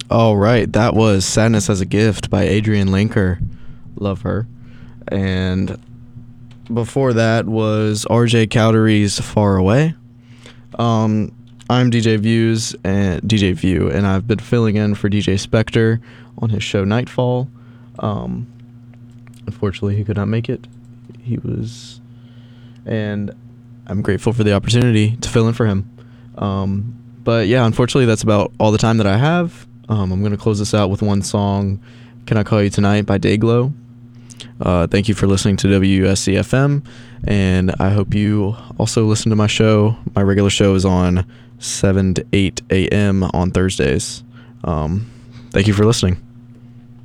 All right, that was Sadness as a Gift by Adrienne Lenker. Love her. And before that was RJ Cowdery's Far Away. I'm DJ View, and I've been filling in for DJ Spectre on his show Nightfall. Unfortunately, he could not make it. And I'm grateful for the opportunity to fill in for him. But yeah, unfortunately, that's about all the time that I have. I'm going to close this out with one song, Can I Call You Tonight by Dayglow. Thank you for listening to WSCFM, and I hope you also listen to my show. My regular show is on 7 to 8 a.m. on Thursdays. Thank you for listening.